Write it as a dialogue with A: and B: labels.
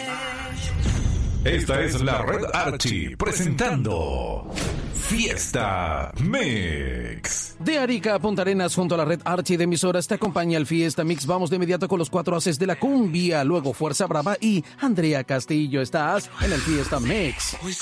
A: Esta es la Red Archie presentando Fiesta Mix.
B: De Arica a Punta Arenas, junto a la Red Archie de emisoras, te acompaña el Fiesta Mix. Vamos de inmediato con los 4 haces de la cumbia, luego Fuerza Brava y Andrea Castillo. Estás en el Fiesta Mix.
C: Hoy